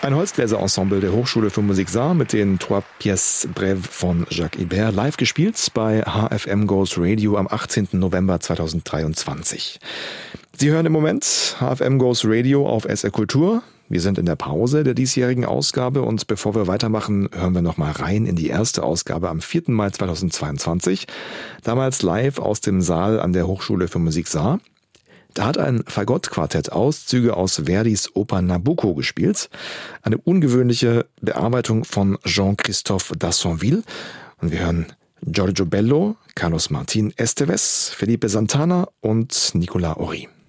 Ein Holzbläser-Ensemble der Hochschule für Musik Saar mit den Trois Pièces Brèves von Jacques Ibert live gespielt bei HFM Goes Radio am 18. November 2023. Sie hören im Moment HFM Goes Radio auf SR Kultur. Wir sind in der Pause der diesjährigen Ausgabe und bevor wir weitermachen, hören wir noch mal rein in die erste Ausgabe am 4. Mai 2022. Damals live aus dem Saal an der Hochschule für Musik Saar. Da hat ein Fagott-Quartett Auszüge aus Verdis Oper Nabucco gespielt. Eine ungewöhnliche Bearbeitung von Jean-Christophe d'Assonville. Und wir hören Giorgio Bello, Carlos Martin Esteves, Felipe Santana und Nicolas Horry.